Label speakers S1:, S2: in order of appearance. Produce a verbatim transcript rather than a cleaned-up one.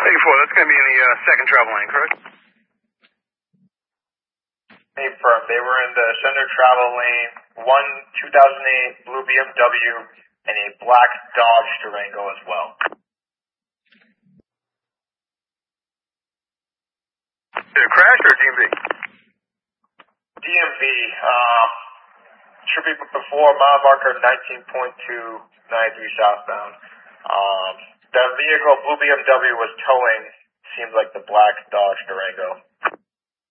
S1: eighty-four, that's going to be in the uh, second travel lane, correct?
S2: Confirm. They were in the center travel lane, one two thousand eight blue B M W, and a black Dodge Durango as well.
S1: Did it crash or D M V?
S2: D M V, um, should be before mile marker nineteen point two nine three southbound. Um, the vehicle, blue B M W, was towing, seems like the black Dodge Durango.